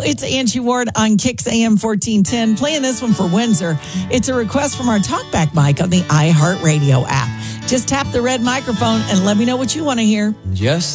it's Angie Ward on Kix AM 1410, playing this one for Windsor. It's a request from our TalkBack mic on the iHeartRadio app. Just tap the red microphone and let me know what you want to hear. Just